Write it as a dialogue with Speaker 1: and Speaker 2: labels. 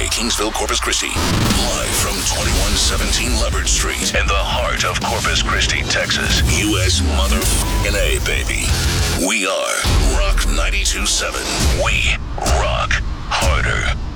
Speaker 1: Kingsville, Corpus Christi. Live from 2117 Leopard Street in the heart of Corpus Christi, Texas. U.S. motherfucking A, baby. We are Rock 92.7. We rock harder.